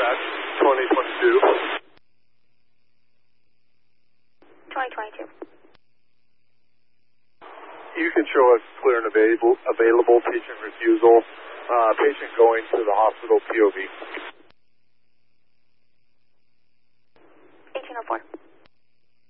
dispatch, 2022. 2022. You can show us clear and available patient refusal. Patient going to the hospital, POV.